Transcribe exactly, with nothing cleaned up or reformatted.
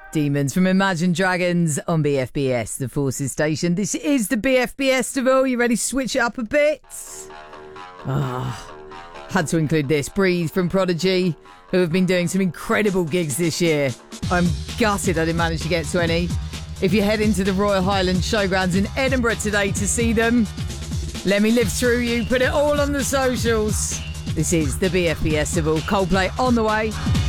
Demons from Imagine Dragons on B F B S, the Forces Station. This is the B F B Festival. You ready to switch it up a bit? Ah, had to include this. Breathe from Prodigy, who have been doing some incredible gigs this year. I'm gutted I didn't manage to get to any. If you head into the Royal Highland Showgrounds in Edinburgh today to see them, let me live through you. Put it all on the socials. This is the B F B Festival. Coldplay on the way.